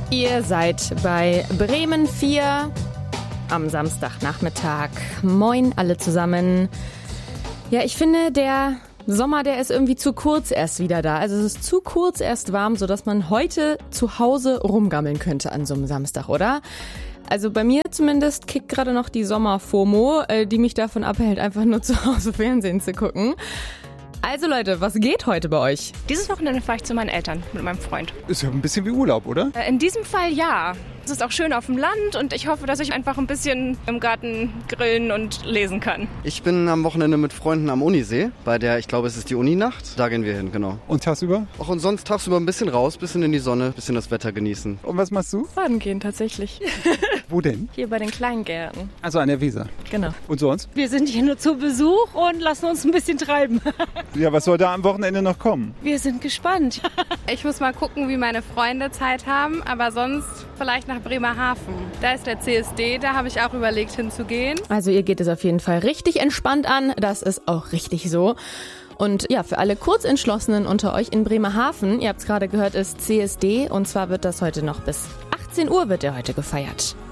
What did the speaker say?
Ihr seid bei Bremen 4 am Samstagnachmittag. Moin alle zusammen. Ja, ich finde, der Sommer, der ist irgendwie zu kurz erst wieder da. Also es ist zu kurz erst warm, sodass man heute zu Hause rumgammeln könnte an so einem Samstag, oder? Also bei mir zumindest kickt gerade noch die Sommer-FOMO, die mich davon abhält, einfach nur zu Hause Fernsehen zu gucken. Also Leute, was geht heute bei euch? Dieses Wochenende fahre ich zu meinen Eltern mit meinem Freund. Ist ja ein bisschen wie Urlaub, oder? In diesem Fall ja. Es ist auch schön auf dem Land und ich hoffe, dass ich einfach ein bisschen im Garten grillen und lesen kann. Ich bin am Wochenende mit Freunden am Unisee, bei der, ich glaube, es ist die Uninacht. Da gehen wir hin, genau. Und tagsüber? Auch und sonst tagsüber ein bisschen raus, bisschen in die Sonne, bisschen das Wetter genießen. Und was machst du? Baden gehen tatsächlich. Wo denn? Hier bei den Kleingärten. Also an der Weser. Genau. Und sonst? Wir sind hier nur zu Besuch und lassen uns ein bisschen treiben. Ja, was soll da am Wochenende noch kommen? Wir sind gespannt. Ich muss mal gucken, wie meine Freunde Zeit haben, aber sonst vielleicht nach Bremerhaven. Da ist der CSD, da habe ich auch überlegt hinzugehen. Also ihr geht es auf jeden Fall richtig entspannt an, das ist auch richtig so. Und ja, für alle Kurzentschlossenen unter euch in Bremerhaven, ihr habt es gerade gehört, ist CSD und zwar wird das heute noch bis 18 Uhr wird der heute gefeiert.